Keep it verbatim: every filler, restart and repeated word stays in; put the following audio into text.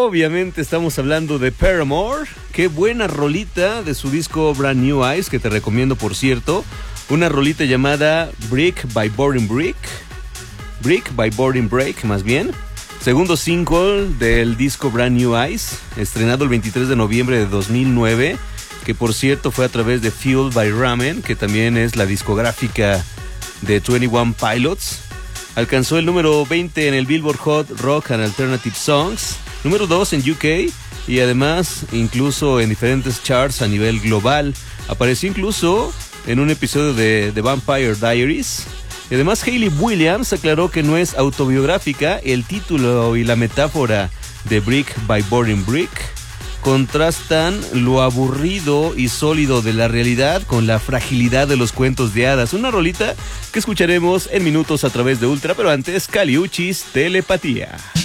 obviamente estamos hablando de Paramore. Qué buena rolita de su disco Brand New Eyes, que te recomiendo, por cierto. Una rolita llamada Brick by Boring Brick. Brick by Boring Break, más bien. Segundo single del disco Brand New Eyes, estrenado el veintitrés de noviembre de dos mil nueve, que por cierto fue a través de Fueled by Ramen, que también es la discográfica de veintiuno Pilots. Alcanzó el número veinte en el Billboard Hot Rock and Alternative Songs, número dos en U K y además incluso en diferentes charts a nivel global. Apareció incluso en un episodio de The Vampire Diaries. Y además Hayley Williams aclaró que no es autobiográfica. El título y la metáfora de Brick by Boring Brick contrastan lo aburrido y sólido de la realidad con la fragilidad de los cuentos de hadas. Una rolita que escucharemos en minutos a través de Ultra, pero antes, Kali Uchis, Telepatía.